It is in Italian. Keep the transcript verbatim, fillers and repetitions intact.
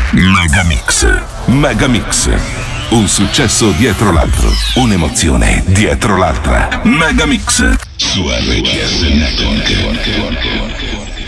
Megamix. Megamix. Un successo dietro l'altro. Un'emozione dietro l'altra. Megamix. Su R C S Network.